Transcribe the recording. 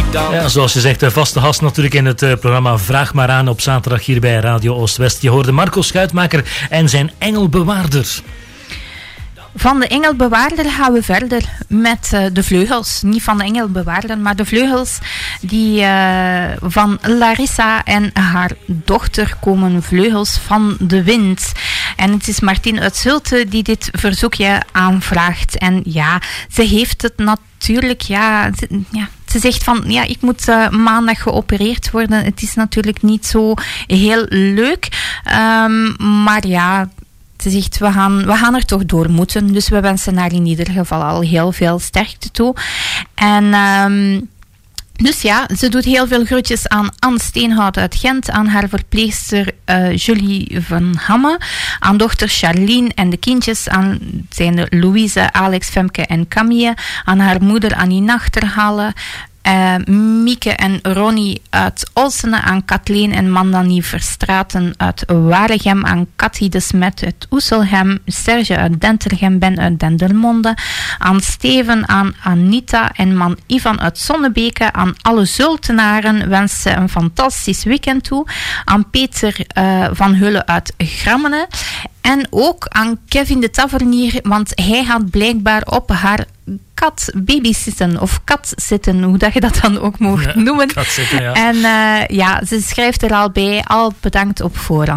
Ja, zoals je zegt, vaste gast natuurlijk in het programma Vraag maar aan op zaterdag hier bij Radio Oost-West. Je hoorde Marco Schuitmaker en zijn engelbewaarder. Van de engelbewaarder gaan we verder met de vleugels. Niet van de engelbewaarder, maar de vleugels die van Larissa en haar dochter komen, Vleugels van de Wind. En het is Martien uit Zulte die dit verzoekje aanvraagt. En ja, ze heeft het natuurlijk, ze zegt van, ja, ik moet maandag geopereerd worden. Het is natuurlijk niet zo heel leuk. Maar ja, ze zegt, we gaan er toch door moeten. Dus we wensen haar in ieder geval al heel veel sterkte toe. En dus ja, ze doet heel veel groetjes aan Anne Steenhout uit Gent, aan haar verpleegster Julie van Hamme, aan dochter Charlene en de kindjes, aan zijn de Louise, Alex, Femke en Camille, aan haar moeder Annie Nachterhalen, Mieke en Ronnie uit Olsene, aan Kathleen en Mandanie Verstraten uit Waregem, aan Cathy de Smet uit Oeselgem, Serge uit Dentergem, Ben uit Dendermonde, aan Steven, aan Anita en man Ivan uit Zonnebeke, aan alle Zultenaren wens ze een fantastisch weekend toe, aan Peter van Hulle uit Grammenen en ook aan Kevin de Tavernier, want hij gaat blijkbaar op haar kat babysitten of kat zitten, hoe dat je dat dan ook mocht noemen. Kat zitten, ja. En ze schrijft er al bij, al bedankt op voorhand.